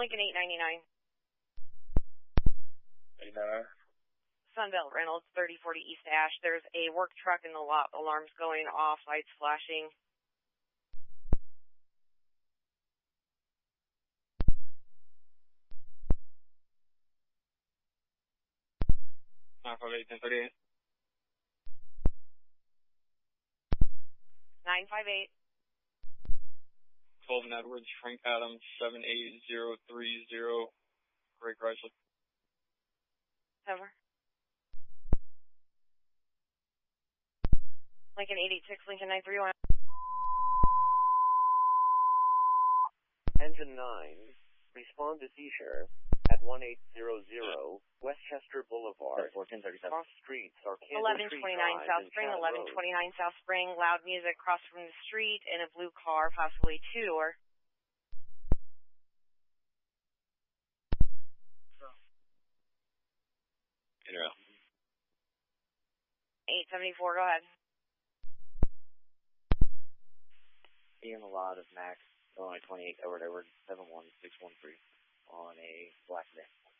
Lincoln 899. 89. Sunbelt Reynolds, 3040 East Ash. There's a work truck in the lot. Alarms going off, lights flashing. Nine five eight 1038. 958. 12 and Edwards, Frank Adams, 78030, Great Chrysler. Over. Lincoln 886, Lincoln 931. Engine 9, respond to Seashare at 1800 Westchester Boulevard. 1437. Cross streets are Candle Tree 1129 Drive South and Spring, Chad 1129 Road. South Spring. Loud music across from the street in a blue car, possibly two-door. Inter. 874, go ahead. In a lot of Max, Illinois 28, Edward, 71613 on a black day.